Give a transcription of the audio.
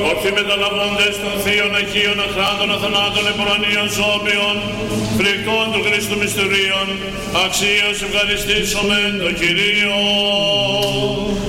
Όρθιοι μεταλαβώντες των θείων Αγίων Αχράντων Αθανάτων Επουρανίων Ζώπιων, φρικτών του Χριστού Μυστηρίων, αξίως ευχαριστήσομεν τον Κυρίο.